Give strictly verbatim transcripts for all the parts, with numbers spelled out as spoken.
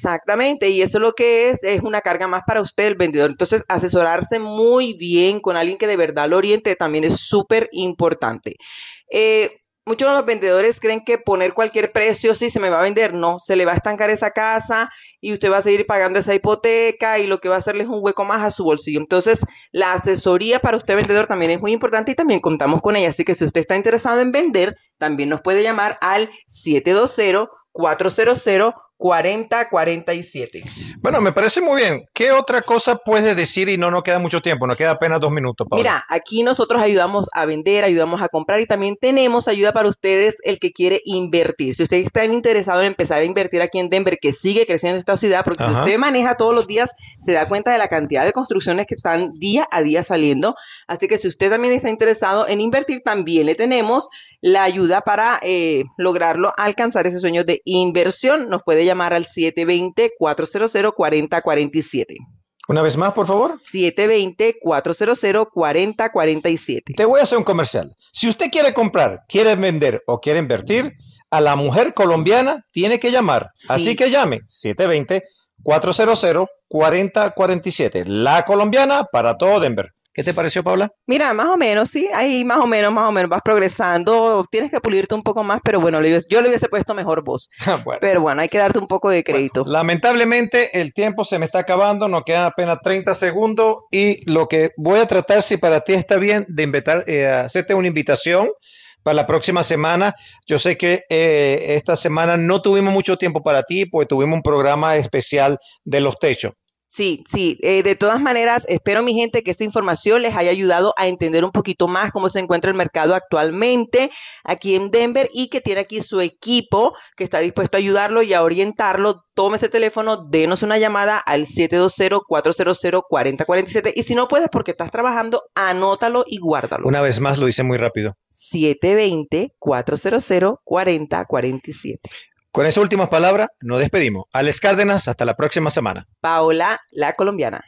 Exactamente, y eso lo que es, es una carga más para usted, el vendedor. Entonces, asesorarse muy bien con alguien que de verdad lo oriente también es súper importante. Eh, Muchos de los vendedores creen que poner cualquier precio, sí, se me va a vender. No, se le va a estancar esa casa y usted va a seguir pagando esa hipoteca y lo que va a hacerle es un hueco más a su bolsillo. Entonces, la asesoría para usted vendedor también es muy importante y también contamos con ella. Así que si usted está interesado en vender, también nos puede llamar al siete dos cero, cuatro cero cero, cuatro cero cuatro siete. Bueno, me parece muy bien. ¿Qué otra cosa puedes decir? Y no nos queda mucho tiempo, nos queda apenas dos minutos, Paula. Mira, aquí nosotros ayudamos a vender, ayudamos a comprar y también tenemos ayuda para ustedes el que quiere invertir. Si usted está interesado en empezar a invertir aquí en Denver, que sigue creciendo esta ciudad, porque Ajá. si usted maneja todos los días, se da cuenta de la cantidad de construcciones que están día a día saliendo. Así que si usted también está interesado en invertir, también le tenemos la ayuda para eh, lograrlo, alcanzar ese sueño de inversión. Nos puede llamar al siete dos cero, cuatro cero cero, cuatro cero cuatro siete. Una vez más, por favor. siete dos cero, cuatro cero cero, cuatro cero cuatro siete. Te voy a hacer un comercial. Si usted quiere comprar, quiere vender o quiere invertir, a la mujer colombiana tiene que llamar. Sí. Así que llame siete dos cero, cuatro cero cero, cuatro cero cuatro siete. La colombiana para todo Denver. ¿Qué te pareció, Paula? Mira, más o menos, sí, ahí más o menos, más o menos vas progresando, tienes que pulirte un poco más, pero bueno, yo le hubiese puesto mejor voz. Bueno. Pero bueno, hay que darte un poco de crédito. Bueno, lamentablemente el tiempo se me está acabando, nos quedan apenas treinta segundos y lo que voy a tratar, si para ti está bien, de invitar, eh, hacerte una invitación para la próxima semana. Yo sé que eh, esta semana no tuvimos mucho tiempo para ti, porque tuvimos un programa especial de los techos. Sí, sí, eh, de todas maneras, espero, mi gente, que esta información les haya ayudado a entender un poquito más cómo se encuentra el mercado actualmente aquí en Denver y que tiene aquí su equipo que está dispuesto a ayudarlo y a orientarlo. Tome ese teléfono, denos una llamada al siete dos cero, cuatro cero cero, cuatro cero cuatro siete y si no puedes porque estás trabajando, anótalo y guárdalo. Una vez más, lo hice muy rápido. siete dos cero, cuatro cero cero, cuatro cero cuatro siete. Con esa última palabra, nos despedimos. Alex Cárdenas, hasta la próxima semana. Paola, la colombiana.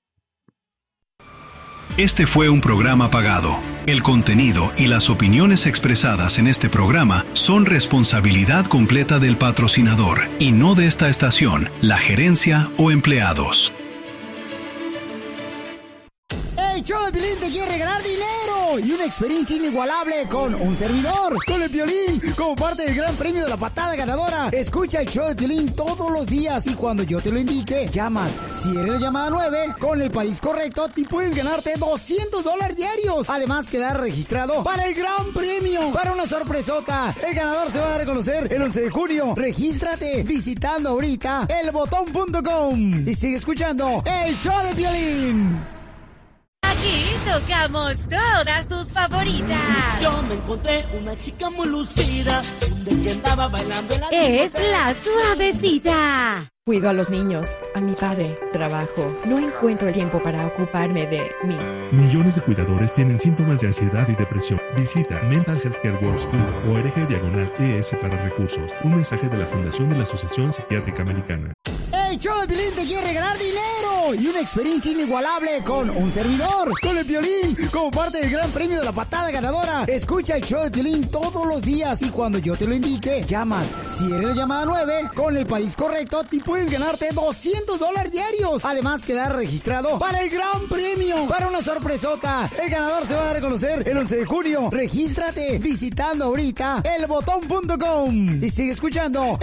Este fue un programa pagado. El contenido y las opiniones expresadas en este programa son responsabilidad completa del patrocinador y no de esta estación, la gerencia o empleados. El show de Piolín te quiere regalar dinero y una experiencia inigualable con un servidor, con el Piolín, como parte del gran premio de la patada ganadora. Escucha el show de Piolín todos los días y cuando yo te lo indique, llamas. Si eres la llamada nueve, con el país correcto, te puedes ganarte doscientos dólares diarios. Además, quedar registrado para el gran premio, para una sorpresota. El ganador se va a dar a conocer el once de junio. Regístrate visitando ahorita el botón punto com y sigue escuchando el show de Piolín. Aquí tocamos todas tus favoritas. Yo me encontré una chica muy lucida, de que andaba bailando en la Es la suavecita. Cuido a los niños, a mi padre, trabajo. No encuentro el tiempo para ocuparme de mí. Millones de cuidadores tienen síntomas de ansiedad y depresión. Visita mental health care works punto org diagonal E S para recursos. Un mensaje de la Fundación de la Asociación Psiquiátrica Americana. El show de Piolín te quiere regalar dinero y una experiencia inigualable con un servidor, con el Piolín, como parte del gran premio de la patada ganadora. Escucha el show de Piolín todos los días y cuando yo te lo indique, llamas. Si eres la llamada nueve, con el país correcto, te puedes ganarte doscientos dólares diarios. Además, quedar registrado para el gran premio, para una sorpresota. El ganador se va a dar a conocer el once de junio. Regístrate visitando ahorita el botón punto com y sigue escuchando